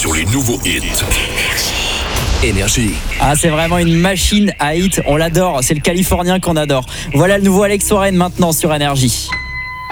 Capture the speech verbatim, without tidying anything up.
sur les nouveaux hits. Énergie. Ah, c'est vraiment une machine à hit. On l'adore. C'est le Californien qu'on adore. Voilà le nouveau Alex Warren maintenant sur Énergie.